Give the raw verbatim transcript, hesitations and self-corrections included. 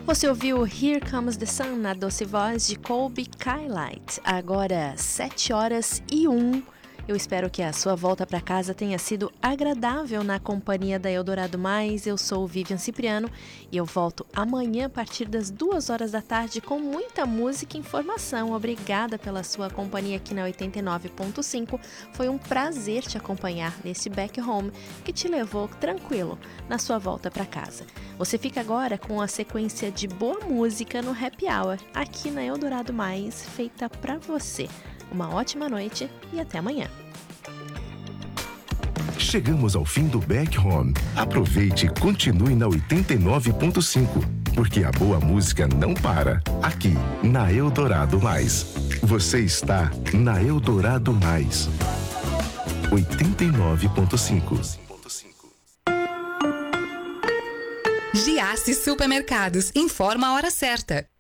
Você ouviu Here Comes the Sun na doce voz de Colby Kylight. Agora sete horas e um. Eu espero que a sua volta para casa tenha sido agradável na companhia da Eldorado Mais. Eu sou Vivian Cipriano e eu volto amanhã a partir das duas horas da tarde com muita música e informação. Obrigada pela sua companhia aqui na oitenta e nove ponto cinco. Foi um prazer te acompanhar nesse back home que te levou tranquilo na sua volta para casa. Você fica agora com a sequência de boa música no Happy Hour aqui na Eldorado Mais, feita para você. Uma ótima noite e até amanhã. Chegamos ao fim do Back Home. Aproveite e continue na oitenta e nove ponto cinco, porque a boa música não para aqui na Eldorado Mais. Você está na Eldorado Mais. oitenta e nove ponto cinco. Giasse Supermercados informa a hora certa.